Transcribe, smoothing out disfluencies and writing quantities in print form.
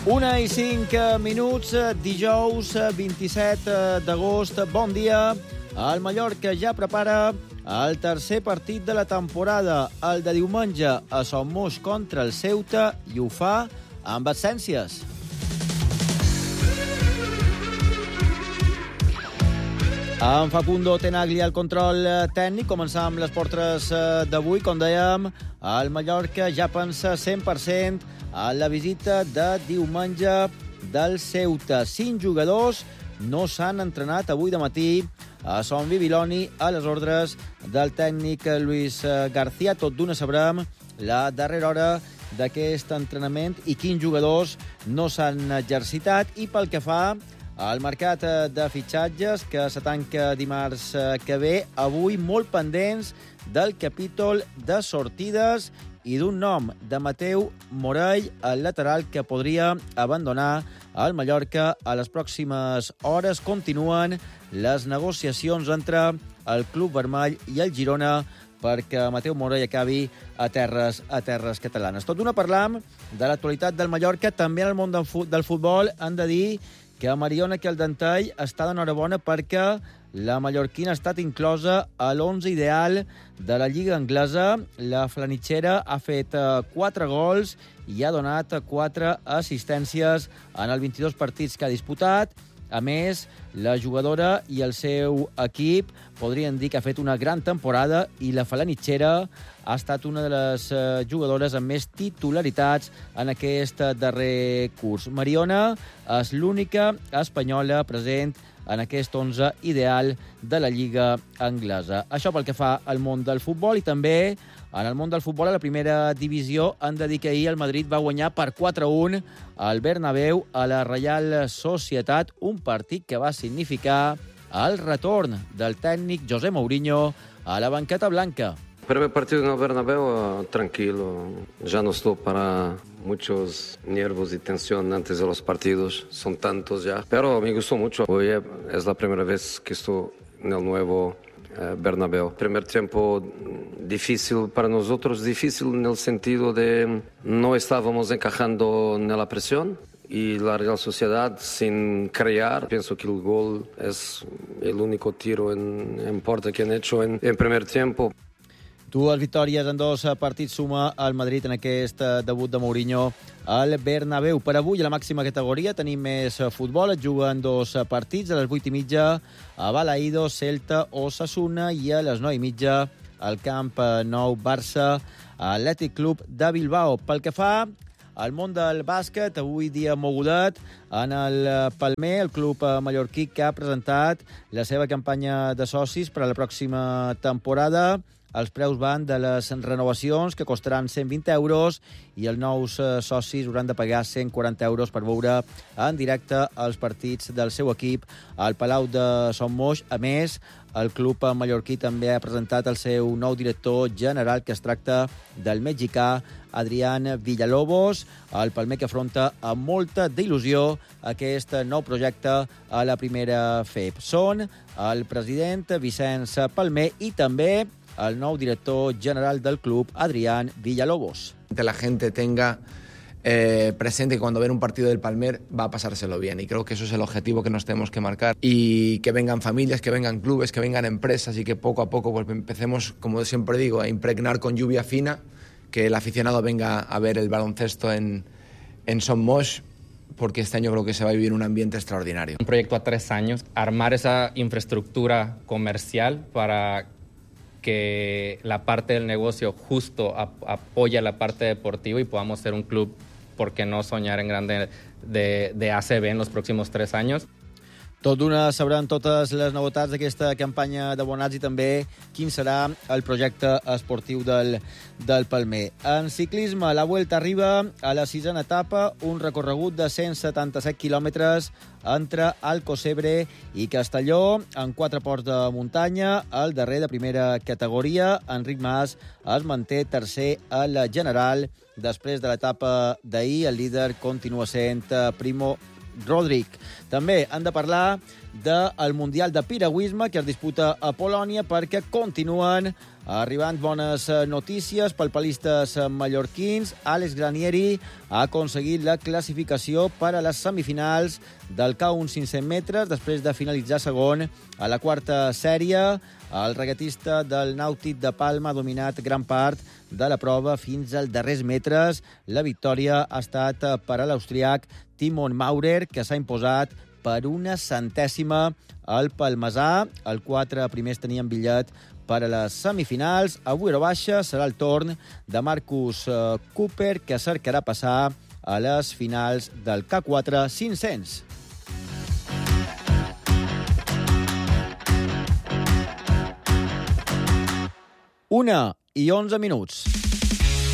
1:05, dijous 27 d'agost. Bon dia. El Mallorca ja prepara el tercer partit de la temporada, el de diumenge a Son Moix contra el Ceuta, i ho fa amb absències. En Facundo Tenagli al control tècnic. Començar amb les portres d'avui. Com dèiem, el Mallorca ja pensa 100% a la visita de diumenge del Ceuta. 5 jugadors no s'han entrenat avui de matí a Son Bibiloni a les ordres del tècnic Luis García. Tot d'una sabrem la darrera hora d'aquest entrenament i quins jugadors no s'han exercitat. I pel que fa al mercat de fitxatges, que se tanca dimarts que ve, avui molt pendents del capítol de sortides i d'un nom, de Mateu Morell, el lateral que podria abandonar el Mallorca a les pròximes hores. Continuen les negociacions entre el Club Vermell i el Girona perquè Mateu Morell acabi a terres catalanes. Tot d'una parlam de l'actualitat del Mallorca. També en el món del futbol han de dir que Mariona Caldentall està d'enhorabona perquè la mallorquina ha estat inclosa a l'11 ideal de la Lliga Anglesa. La flanitxera ha fet 4 gols i ha donat 4 assistències en els 22 partits que ha disputat. A més, la jugadora i el seu equip podrien dir que ha fet una gran temporada i la flanitxera ha estat una de les jugadores amb més titularitats en aquest darrer curs. Mariona és l'única espanyola present en aquest 11 ideal de la Lliga Anglesa. Això pel que fa al món del futbol. I també en el món del futbol, a la primera divisió, han de dir que ahir el Madrid va guanyar per 4-1 al Bernabéu a la Reial Societat, un partit que va significar el retorn del tècnic José Mourinho a la banqueta blanca. Primer partido en el Bernabéu, tranquilo. Ya no estoy para muchos nervios y tensión antes de los partidos. Son tantos ya. Pero me gustó mucho. Hoy es la primera vez que estoy en el nuevo Bernabéu. Primer tiempo difícil para nosotros. Difícil en el sentido de no estábamos encajando en la presión. Y la Real Sociedad sin crear. Pienso que el gol es el único tiro en puerta que han hecho en primer tiempo. 2 victòries en 2 partits suma el Madrid en aquest debut de Mourinho al Bernabéu. Per avui, a la màxima categoria, tenim més futbol. Es juguen 2 partits. A les 8:30, a Balaído, Celta, Osasuna, i a les 9:30, al Camp Nou, Barça, Atlètic Club de Bilbao. Pel que fa al món del bàsquet, avui dia mogudet en el Palmer, el club mallorquí que ha presentat la seva campanya de socis per a la pròxima temporada. Els preus van de les renovacions, que costaran 120 euros, i els nous socis hauran de pagar 140 euros per veure en directe els partits del seu equip al Palau de Son Moix. A més, el club mallorquí també ha presentat el seu nou director general, que es tracta del mexicà Adrián Villalobos. El Palmer que afronta amb molta d'il·lusió aquest nou projecte a la primera FEP. Són el president Vicenç Palmer i també el nou director general del club, Adrián Villalobos. Que la gente tenga presente que cuando ven un partido del Palmer va a pasárselo bien, y creo que eso es el objetivo que nos tenemos que marcar, y que vengan familias, que vengan clubes, que vengan empresas, y que poco a poco pues empecemos, como siempre digo, a impregnar con lluvia fina, que el aficionado venga a ver el baloncesto en Son Moix, porque este año creo que se va a vivir un ambiente extraordinario. Un proyecto a 3 años, armar esa infraestructura comercial para que la parte del negocio justo apoya la parte deportiva y podamos ser un club, ¿por qué no soñar en grande de ACB en los próximos 3 años? Tot d'una sabran totes les novetats d'aquesta campanya d'abonats i també quin serà el projecte esportiu del Palmer. En ciclisme, la Vuelta arriba a la 6a etapa, un recorregut de 177 quilòmetres entre Alcocebre i Castelló, en 4 ports de muntanya. El darrer de primera categoria, Enric Mas, es manté tercer a la general. Després de l'etapa d'ahir, el líder continua sent Primo Rodric. També han de parlar del Mundial de Piragüisme que es disputa a Polònia perquè continuen Arribant bones notícies pel palistes mallorquins. Àlex Granieri ha aconseguit la classificació per a les semifinals del K1 500 metres després de finalitzar segon a la quarta sèrie. El regatista del Nàutic de Palma ha dominat gran part de la prova fins als darrers metres. La victòria ha estat per a l'austriac Timon Maurer, que s'ha imposat per una centèsima al palmesà. Els 4 primers tenien bitllet per a les semifinals. Avui a baixa serà el torn de Marcus Cooper, que cercarà passar a les finals del K4 500. 1:11.